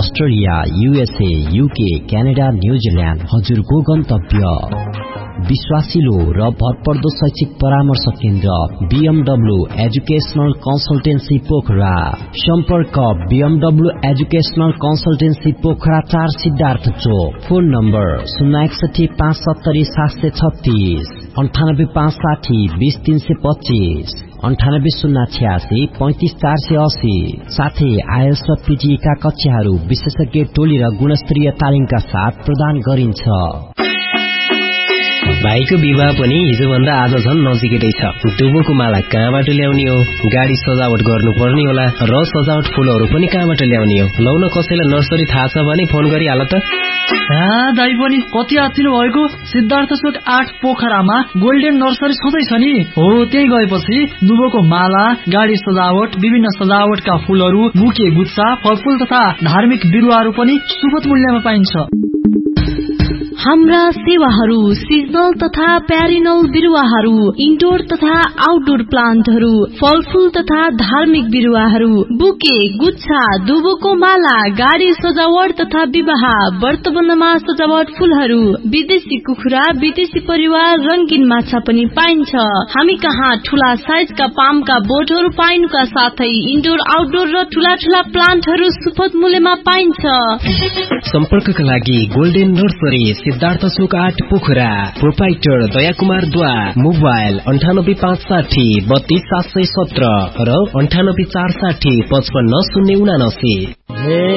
Australia, USA, UK, Canada, New Zealand हजुरको गन्तव्य। विश्वासिलो र भरपर्दो शैक्षिक परामर्श केन्द्र BMW एजुकेशनल कन्सल्टेन्सी पोखरा। सम्पर्क BMW educational consultancy Pokhara 4 Siddhartha चोक। Phone number 061 570 736 98560 20325 98 086 35480। साथै आइएल्स र PTE का कक्षाहरू विशेषज्ञ टोली र गुणस्तरीय तालिमका साथ प्रदान गरिन्छ। भाइको विवाह पनि हिजोभन्दा आज झन् नजिकै छ। दुबोको माला कहाँबाट ल्याउने हो, गाडी सजावट गर्नुपर्ने होला र सजावट फूलहरू पनि कहाँबाट ल्याउने हो। लौन कसैलाई नर्सरी थाहा छ भने फोन गरिहाल त। दाइ पनि कति आत्तिनु भएको। सिद्धार्थ चोक 8 पोखरामा गोल्डन नर्सरी छँदैछ नि। हो, त्यही गएपछि दुबोको माला, गाडी सजावट, विभिन्न सजावटका फूलहरू, बुके गुच्छा, फलफूल तथा धार्मिक बिरुवाहरू पनि सुपथ मूल्यमा पाइन्छ। हाम्रा सेवाहरू सिजनल तथा प्यारिनल बिरुवाहरू, इन्डोर तथा आउटडोर प्लान्टहरू, फलफूल तथा धार्मिक बिरुवाहरू, बुके गुच्छा, दुबोको माला, गाडी सजावट तथा विवाह, व्रतबन्धमा सजावट फूलहरू, विदेशी कुखुरा, विदेशी परिवार, रंगीन माछा पनि पाइन्छ। हामी कहाँ ठूला साइजका पामका बोटहरू पाइनुका साथै इन्डोर आउटडोर र ठूला ठूला प्लान्टहरू सुपथ मूल्यमा पाइन्छ। सम्पर्कका लागि गोल्डन नर्सरी, सिद्धार्थ चोक 8 पोखरा। प्रोपाइटर दया कुमार द्वा। मोबाइल 9856 32717 र 9846 55 079।